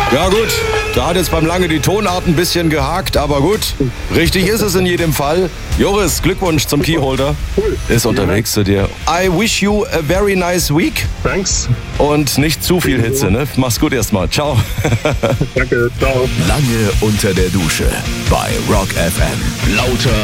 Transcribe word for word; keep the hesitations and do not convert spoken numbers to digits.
Ja gut, da hat jetzt beim Lange die Tonart ein bisschen gehakt, aber gut, richtig ist es in jedem Fall. Joris, Glückwunsch zum Keyholder. Cool. Ist unterwegs zu dir. I wish you a very nice week. Thanks. Und nicht zu viel Hitze, ne? Mach's gut erstmal. Ciao. Danke, ciao. Lange unter der Dusche bei Rock F M. Lauter